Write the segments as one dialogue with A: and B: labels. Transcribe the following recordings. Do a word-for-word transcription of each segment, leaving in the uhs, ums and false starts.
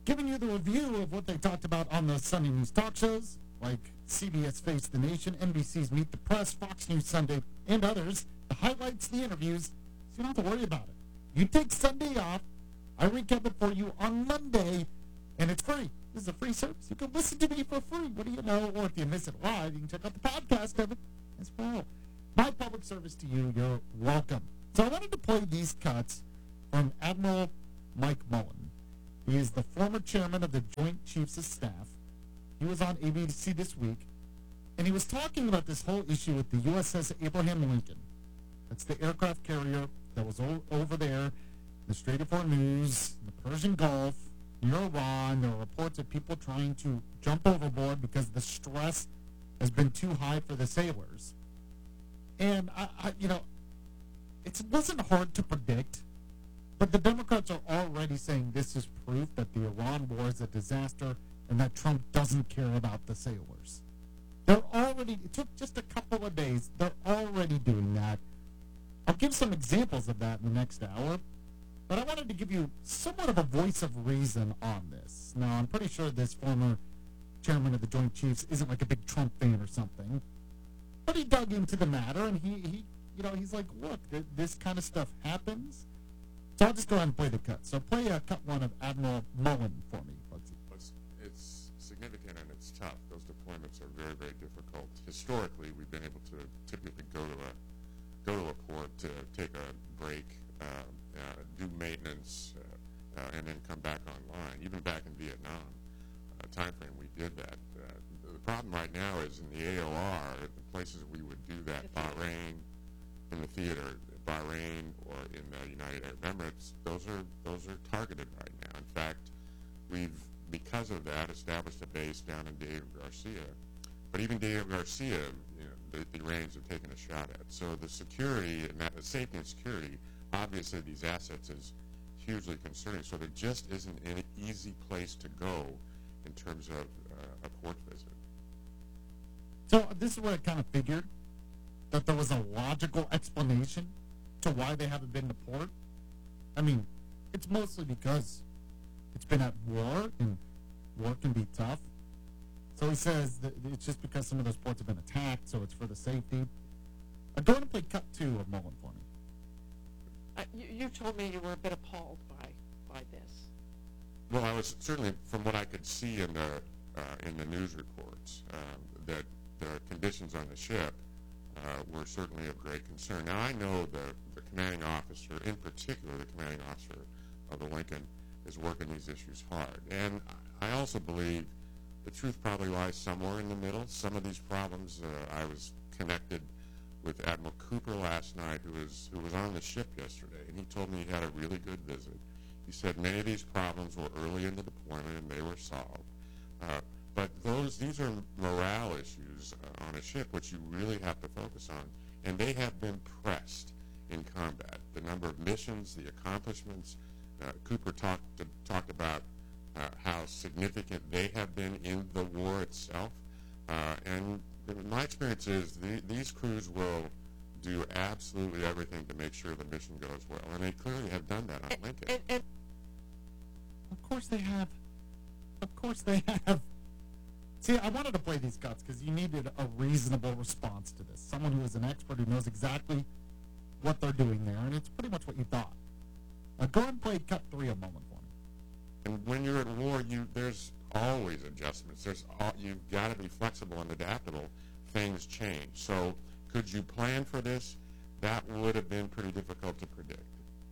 A: giving you the review of what they talked about on the Sunday News talk shows, like C B S Face the Nation, N B C's Meet the Press, Fox News Sunday, and others. The highlights, the interviews, so you don't have to worry about it. You take Sunday off, I recap it for you on Monday, and it's free. This is a free service. You can listen to me for free. What do you know? Or if you miss it live, you can check out the podcast of it as well. My public service to you, you're welcome. So I wanted to play these cuts from Admiral Mike Mullen. He is the former chairman of the Joint Chiefs of Staff. He was on A B C this week, and he was talking about this whole issue with the U S S Abraham Lincoln. That's the aircraft carrier that was o- over there in the Strait of Hormuz, in the Persian Gulf, near Iran. There are reports of people trying to jump overboard because the stress has been too high for the sailors. And, I, I you know, it wasn't hard to predict, but the Democrats are already saying this is proof that the Iran war is a disaster and that Trump doesn't care about the sailors. They're already, it took just a couple of days, they're already doing that. I'll give some examples of that in the next hour, but I wanted to give you somewhat of a voice of reason on this. Now, I'm pretty sure this former chairman of the Joint Chiefs isn't like a big Trump fan or something, but he dug into the matter, and he, he you know, he's like, look, th- this kind of stuff happens. So I'll just go ahead and play the cut. So play uh, cut one of Admiral Mullen for me. Let's see.
B: It's, it's significant and it's tough. Those deployments are very, very difficult. Historically, we've been able to typically go to a go to a port to take a break, uh, uh, do maintenance, uh, uh, and then come back online. Even back in Vietnam uh, time frame, we did that. Uh, the problem right now is in the A O R, the places we would do that, Bahrain, in the theater, Bahrain, or in the United Arab Emirates, those are those are targeted right now. In fact, we've, because of that, established a base down in David Garcia. But even David Garcia, you know, the, the Iranians have taken a shot at. So the security and that, the safety and security, obviously these assets is hugely concerning. So there just isn't an easy place to go in terms of uh, a port visit.
A: So this is what I kind of figured, that there was a logical explanation to why they haven't been to port. I mean, it's mostly because it's been at war, and war can be tough. So he says that it's just because some of those ports have been attacked, so it's for the safety. Uh, go ahead and play cut two of Mullen for me.
C: Uh, you, you told me you were a bit appalled by by this.
B: Well, I was certainly, from what I could see in the uh, in the news reports, um, that the conditions on the ship uh, were certainly of great concern. Now, I know the, the commanding officer, in particular the commanding officer of the Lincoln, is working these issues hard. And I also believe the truth probably lies somewhere in the middle. Some of these problems, uh, I was connected with Admiral Cooper last night, who was who was on the ship yesterday, and he told me he had a really good visit. He said many of these problems were early in the deployment and they were solved. Uh, but those these are morale issues uh, on a ship, which you really have to focus on, and they have been pressed in combat. The number of missions, the accomplishments. Uh, Cooper talked to, talked about uh, how significant they have been in the war itself, uh, and my experience is the, these crews will do absolutely everything to make sure the mission goes well, and they clearly have done that on
C: And,
B: Lincoln.
C: and, and
A: Of course they have. Of course they have. See, I wanted to play these cuts because you needed a reasonable response to this. Someone who is an expert who knows exactly what they're doing there, and it's pretty much what you thought. Uh, go ahead and play cut three a moment for me.
B: And when you're at war, you there's always adjustments. There's all, you've got to be flexible and adaptable. Things change. So could you plan for this? That would have been pretty difficult to predict.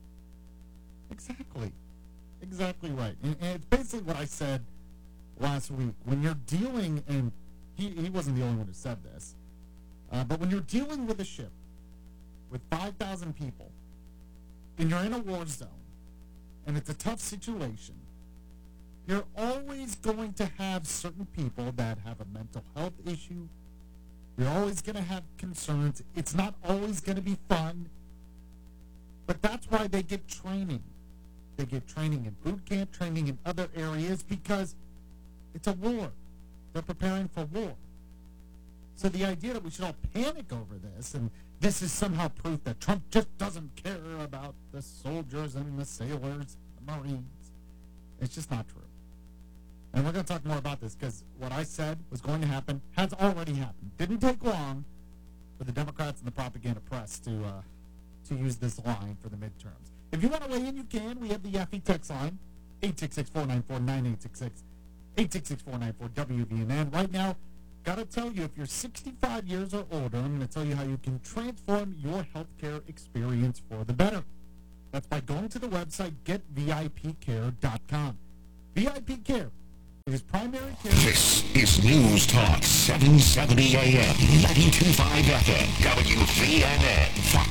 A: Exactly. Exactly right. And, and it's basically what I said last week. When you're dealing, and he, he wasn't the only one who said this, uh, but when you're dealing with a ship with five thousand people, and you're in a war zone, and it's a tough situation, you're always going to have certain people that have a mental health issue. You're always going to have concerns. It's not always going to be fun. But that's why they get training. They get training in boot camp, training in other areas, because it's a war. They're preparing for war. So the idea that we should all panic over this, and this is somehow proof that Trump just doesn't care about the soldiers and the sailors, the Marines, it's just not true. And we're going to talk more about this because what I said was going to happen has already happened. Didn't take long for the Democrats and the propaganda press to uh, to use this line for the midterms. If you want to weigh in, you can. We have the Yaffe text line, eight six six, four nine four, nine eight six six, eight six six, four nine four, W V N N. Right now, got to tell you, if you're sixty-five years or older, I'm going to tell you how you can transform your healthcare experience for the better. That's by going to the website get V I P care dot com. V I P Care. It is primary care.
D: This is News Talk seven seventy A M, ninety-two point five F M, W V N N.